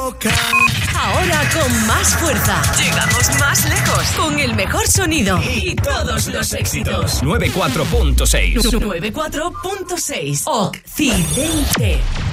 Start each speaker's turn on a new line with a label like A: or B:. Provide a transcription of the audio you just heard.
A: loca.
B: Ahora con más fuerza. Llegamos más lejos. Con el mejor sonido. Y todos los éxitos.
C: 94.6.
B: 94.6. Occidente.